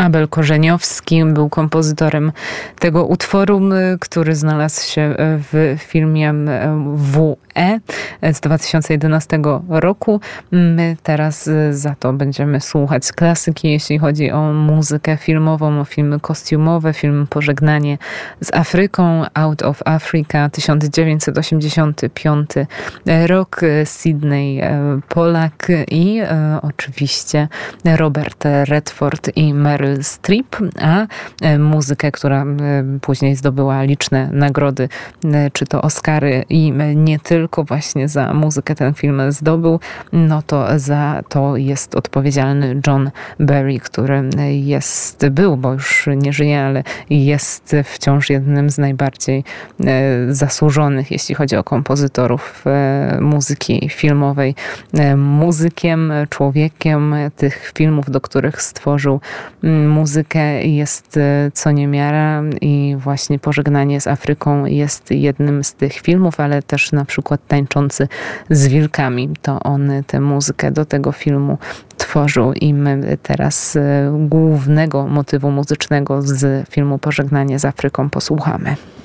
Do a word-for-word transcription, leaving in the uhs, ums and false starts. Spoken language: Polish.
Abel Korzeniowski był kompozytorem tego utworu, który znalazł się w filmie W E z dwa tysiące jedenastego roku. My teraz za to będziemy słuchać klasyki, jeśli chodzi o muzykę filmową, o filmy kostiumowe, film Pożegnanie z Afryką, Out of Africa, tysiąc dziewięćset osiemdziesiąty piąty rok, Sydney Pollack i e, oczywiście Robert Redford i Meryl Streep, a muzykę, która później zdobyła liczne nagrody, czy to Oscary i nie tylko właśnie za muzykę ten film zdobył, no to za to jest odpowiedzialny John Barry, który jest, był, bo już nie żyje, ale jest wciąż jednym z najbardziej zasłużonych, jeśli chodzi o kompozytorów muzyki filmowej. Muzykiem, człowiekiem tych filmów, do których stworzył muzykę, jest co niemiara i właśnie Pożegnanie z Afryką jest jednym z tych filmów, ale też na przykład Tańczący z wilkami. To on tę muzykę do tego filmu tworzył i my teraz głównego motywu muzycznego z filmu Pożegnanie z Afryką posłuchamy.